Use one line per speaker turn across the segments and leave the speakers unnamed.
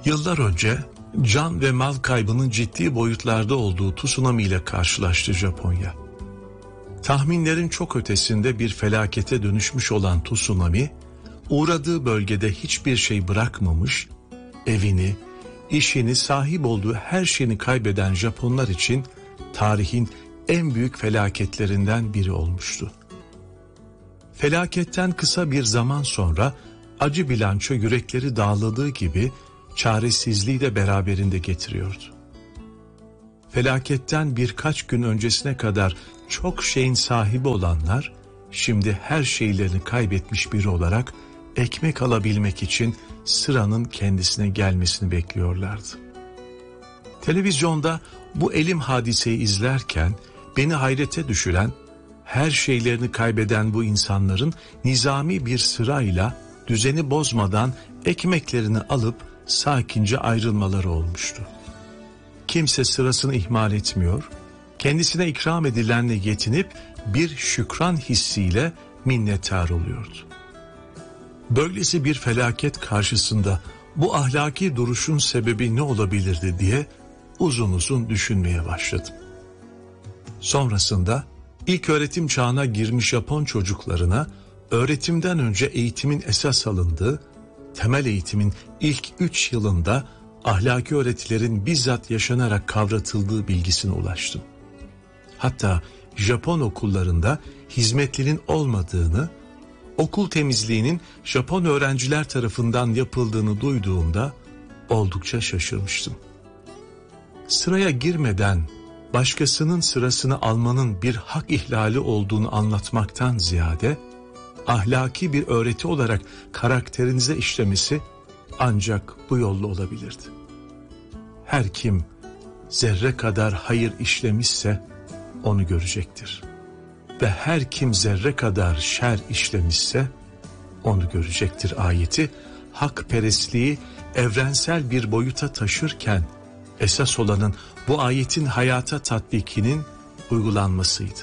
Yıllar önce can ve mal kaybının ciddi boyutlarda olduğu tsunami ile karşılaştı Japonya. Tahminlerin çok ötesinde bir felakete dönüşmüş olan tsunami, uğradığı bölgede hiçbir şey bırakmamış, evini, işini, sahip olduğu her şeyini kaybeden Japonlar için tarihin en büyük felaketlerinden biri olmuştu. Felaketten kısa bir zaman sonra acı bilanço yürekleri dağladığı gibi çaresizliği de beraberinde getiriyordu. Felaketten birkaç gün öncesine kadar çok şeyin sahibi olanlar, şimdi her şeylerini kaybetmiş biri olarak ekmek alabilmek için sıranın kendisine gelmesini bekliyorlardı. Televizyonda bu elim hadiseyi izlerken beni hayrete düşüren, her şeylerini kaybeden bu insanların nizami bir sırayla düzeni bozmadan ekmeklerini alıp sakince ayrılmaları olmuştu. Kimse sırasını ihmal etmiyor, kendisine ikram edilenle yetinip bir şükran hissiyle minnettar oluyordu. Böylesi bir felaket karşısında bu ahlaki duruşun sebebi ne olabilirdi diye uzun uzun düşünmeye başladım. Sonrasında ilköğretim çağına girmiş Japon çocuklarına öğretimden önce eğitimin esas alındığı, temel eğitimin ilk 3 yılında ahlaki öğretilerin bizzat yaşanarak kavratıldığı bilgisine ulaştım. Hatta Japon okullarında hizmetlinin olmadığını, okul temizliğinin Japon öğrenciler tarafından yapıldığını duyduğumda oldukça şaşırmıştım. Sıraya girmeden başkasının sırasını almanın bir hak ihlali olduğunu anlatmaktan ziyade, ahlaki bir öğreti olarak karakterinize işlemesi ancak bu yolla olabilirdi. Her kim zerre kadar hayır işlemişse onu görecektir. Ve her kim zerre kadar şer işlemişse onu görecektir ayeti, hakperestliği evrensel bir boyuta taşırken esas olanın bu ayetin hayata tatbikinin uygulanmasıydı.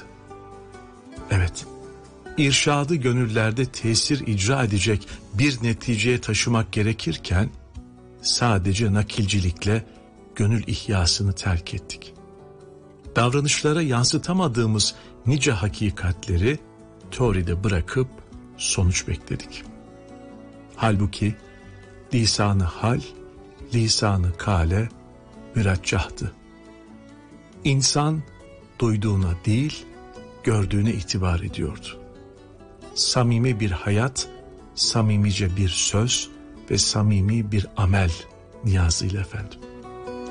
Evet, irşadı gönüllerde tesir icra edecek bir neticeye taşımak gerekirken sadece nakilcilikle gönül ihyasını terk ettik. Davranışlara yansıtamadığımız nice hakikatleri teoride bırakıp sonuç bekledik. Halbuki lisan-ı hal, lisan-ı kale müreccahtı. İnsan duyduğuna değil, gördüğüne itibar ediyordu. Samimi bir hayat, samimice bir söz ve samimi bir amel niyazıyla efendim.